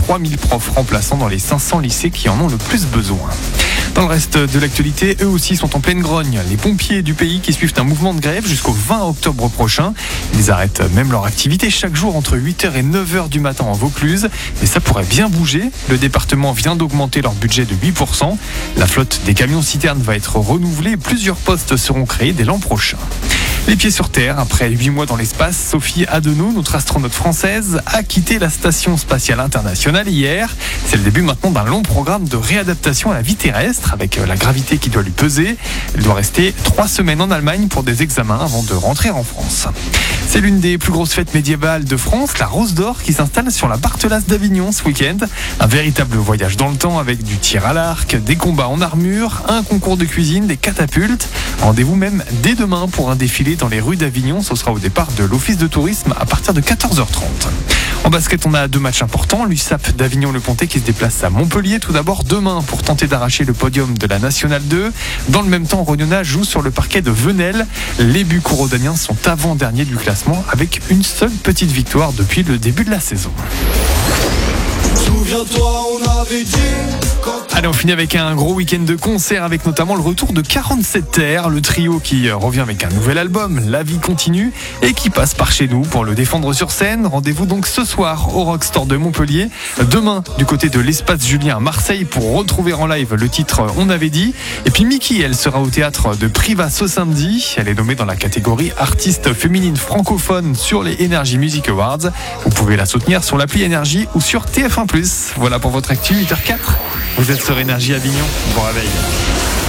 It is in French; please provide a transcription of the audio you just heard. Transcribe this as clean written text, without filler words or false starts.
3000 profs remplaçants dans les 500 lycées qui en ont le plus besoin. Dans le reste de l'actualité, eux aussi sont en pleine grogne. Les pompiers du pays qui suivent un mouvement de grève jusqu'au 20 octobre prochain. Ils arrêtent même leur activité chaque jour entre 8h et 9h du matin en Vaucluse. Mais ça pourrait bien bouger. Le département vient d'augmenter leur budget de 8%. La flotte des camions-citernes va être renouvelée. Plusieurs postes seront créés dès l'an prochain. Les pieds sur terre, après 8 mois dans l'espace, Sophie Adenau, notre astronaute française, a quitté la Station spatiale internationale hier. C'est le début maintenant d'un long programme de réadaptation à la vie terrestre, avec la gravité qui doit lui peser. Elle doit rester 3 semaines en Allemagne pour des examens avant de rentrer en France. C'est l'une des plus grosses fêtes médiévales de France, la Rose d'Or, qui s'installe sur la Barthelasse d'Avignon ce week-end. Un véritable voyage dans le temps avec du tir à l'arc, des combats en armure, un concours de cuisine, des catapultes. Rendez-vous même dès demain pour un défilé dans les rues d'Avignon. Ce sera au départ de l'Office de tourisme à partir de 14h30. En basket, on a 2 matchs importants. L'USAP d'Avignon-le-Pontet qui se déplace à Montpellier tout d'abord demain pour tenter d'arracher le podium de la Nationale 2. Dans le même temps, Rognona joue sur le parquet de Venelle. Les Bucco-Rodaniens sont avant-derniers du classement avec une seule petite victoire depuis le début de la saison. Souviens-toi, on avait dit. Allez, on finit avec un gros week-end de concert avec notamment le retour de 47 Terres, le trio qui revient avec un nouvel album, La Vie Continue, et qui passe par chez nous pour le défendre sur scène. Rendez-vous donc ce soir au Rockstore de Montpellier. Demain, du côté de l'Espace Julien à Marseille pour retrouver en live le titre On avait dit. Et puis Miki, elle sera au théâtre de Privas ce samedi. Elle est nommée dans la catégorie artiste féminine francophone sur les Energy Music Awards. Vous pouvez la soutenir sur l'appli Énergie ou sur TF1+. Voilà pour votre actu, 8h04. Vous êtes sur Énergie Avignon. Bon réveil.